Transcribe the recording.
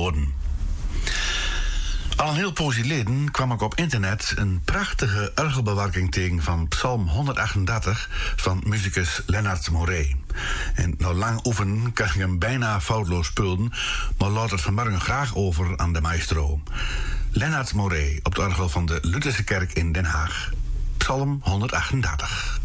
horen. Al een heel poosje geleden kwam ik op internet een prachtige orgelbewerking tegen van Psalm 138 van muzikus Lennart Moré. En nou lang oefenen kan ik hem bijna foutloos spullen, maar laat het vanmorgen graag over aan de maestro. Lennart Moré op de orgel van de Lutherse Kerk in Den Haag. Psalm 138.